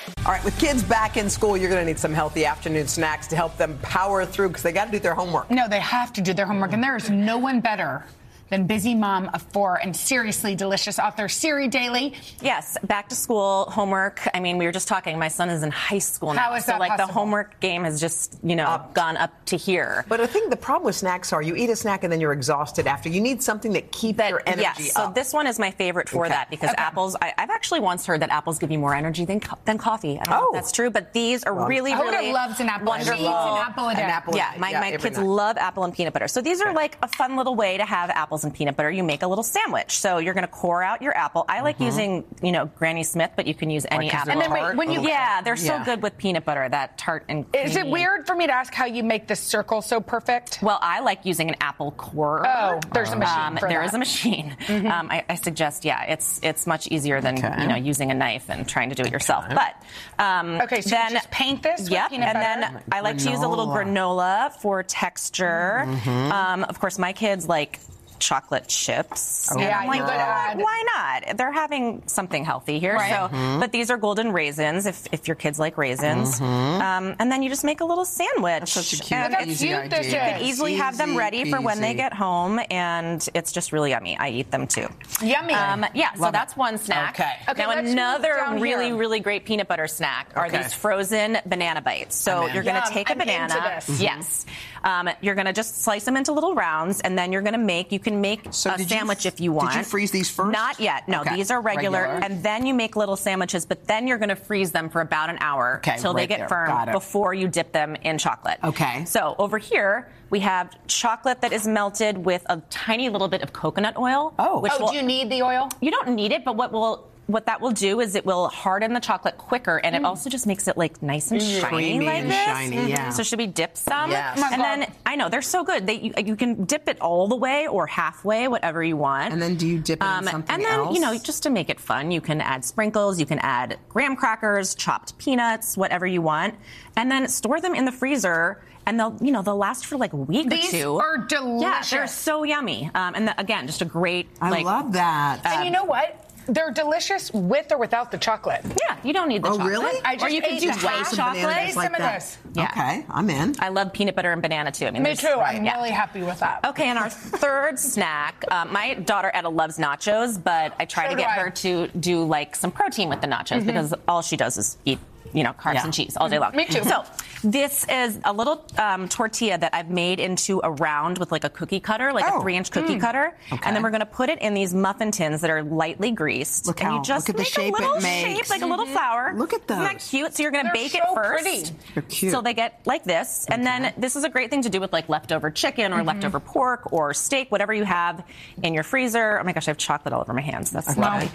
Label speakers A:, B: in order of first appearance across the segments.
A: All right, with kids back in school, you're going to need some healthy afternoon snacks to help them power through because they got to do their homework.
B: No, they have to do their homework, and there is no one better than busy mom of 4 and seriously delicious author Siri Daly.
C: Yes, back to school, homework. I mean, we were just talking. My son is in high school now.
B: How is that possible?
C: The homework game has just, gone up to here.
A: But I think the problem with snacks are you eat a snack and then you're exhausted after. You need something that keeps your energy up.
C: Yes, so this one is my favorite for that because apples, I've actually once heard that apples give you more energy than coffee. I don't know if that's true, but these are really
B: Hoda loves an apple.
C: wonderful.
B: She eats an apple a day.
C: My kids love apple and peanut butter. So these are like a fun little way to have apples and peanut butter. You make a little sandwich. So you're going to core out your apple. I like using, Granny Smith, but you can use any apple.
B: And then when you
C: they're so good with peanut butter, that tart and creamy.
B: Is it weird for me to ask how you make this circle so perfect?
C: Well, I like using an apple corer.
B: Oh, there's a machine for
C: There
B: that.
C: is a machine. I suggest, it's much easier than using a knife and trying to do it yourself. But
B: okay, so
C: then
B: you just paint this.
C: Yep,
B: with peanut
C: and
B: butter?
C: then I like to use a little granola for texture. Of course, my kids like chocolate chips.
B: Okay.
C: And I'm like,
B: Yeah,
C: why not? They're having something healthy here.
B: Right.
C: So, but these are golden raisins if your kids like raisins. And then you just make a little sandwich.
D: That's such a cute,
C: And
D: easy
B: cute,
D: idea.
B: this
C: you can easily have them ready for when they
D: peasy.
C: get home, and it's just really yummy. I eat them too.
B: Yummy.
C: So that's one snack.
B: Okay,
C: Now
B: let's move
C: another
B: down
C: really,
B: here.
C: really great peanut butter snack are these frozen banana bites. So
D: I'm in.
C: you're going to
B: Yum,
C: take a
B: I'm
C: banana.
B: into this.
C: Yes. You're going to just slice them into little rounds, and then you're going to you can make a sandwich if you want.
D: Did you freeze these first?
C: Not yet. No, these are regular. And then you make little sandwiches, but then you're going to freeze them for about an hour till they get firm before you dip them in chocolate.
D: Okay.
C: So over here, we have chocolate that is melted with a tiny little bit of coconut oil.
B: Do you need the oil?
C: You don't need it, but what that will do is it will harden the chocolate quicker, and it also just makes it like nice and shiny
D: Creamy
C: like
D: and
C: this.
D: shiny, yeah.
C: So should we dip some?
D: Yes.
B: Oh my
C: And
B: God.
C: then I know they're so good. You can dip it all the way or halfway, whatever you want.
D: And then do you dip it in something
C: And then
D: else?
C: just to make it fun, you can add sprinkles, you can add graham crackers, chopped peanuts, whatever you want, and then store them in the freezer. And they'll last for like a week or two.
B: These are delicious.
C: Yeah, they're so yummy. And again, just a great.
D: I love that.
B: And you know what? They're delicious with or without the chocolate.
C: Yeah, you don't need the chocolate.
D: Really?
B: I just
C: or you can
B: ate
C: do
B: the
C: white
B: half.
C: chocolate.
B: Taste some of this.
C: Yeah.
D: Okay, I'm in.
C: I love peanut butter and banana too. I mean,
B: Me
C: there's-
B: too. I'm
C: yeah.
B: really happy with that.
C: Okay, and our third snack, my daughter Etta loves nachos, but I try
B: So
C: to
B: do
C: get
B: I.
C: her to do like some protein with the nachos because all she does is eat carbs and cheese all day long.
B: Me too.
C: So this is a little tortilla that I've made into a round with like a cookie cutter, like a 3-inch cookie cutter.
D: Okay.
C: And then we're going to put it in these muffin tins that are lightly greased.
D: Look
C: and you
D: how-
C: just
D: look at the
C: make
D: shape
C: a little
D: it makes.
C: shape, like a little flower.
D: Look at
C: Isn't that
D: those.
C: cute? So you're going to
B: They're
C: bake it
B: so
C: first.
B: pretty.
D: They're cute.
C: So they get like this. And then this is a great thing to do with like leftover chicken or leftover pork or steak, whatever you have in your freezer. Oh my gosh, I have chocolate all over my hands. That's lovely.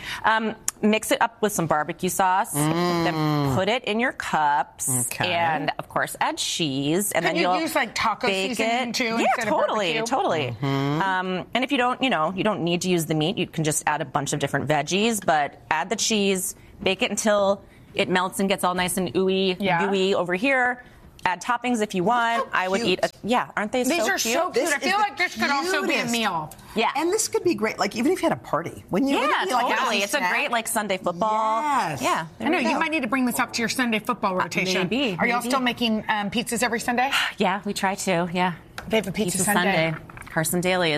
C: Mix it up with some barbecue sauce. Then put it in your cups.
D: Okay.
C: And of course, add cheese. And
B: Could
C: then
B: you
C: you'll
B: use, like, taco
C: bake
B: seasoning,
C: it.
B: too,
C: Yeah,
B: instead of barbecue?
C: totally. And if you don't, you don't need to use the meat. You can just add a bunch of different veggies, but add the cheese, bake it until it melts and gets all nice and gooey over here. Add toppings if you want. I would eat aren't they
B: These
C: so
B: are
C: cute?
B: so cute.
D: This
B: I feel
D: is
B: like this could also be a
D: cutest.
B: meal.
C: Yeah.
D: And this could be great, like even if you had a party. Wouldn't you?
C: Yeah,
D: Wouldn't it be like a
C: totally.
D: nice
C: It's a
D: snack?
C: great like Sunday football.
D: Yes.
C: Yeah.
B: I know you might need to bring this up to your Sunday football rotation.
C: maybe,
B: Are y'all
C: maybe.
B: still making pizzas every Sunday?
C: Yeah, we try to. Yeah.
B: They have a pizza Sunday.
C: Carson Daly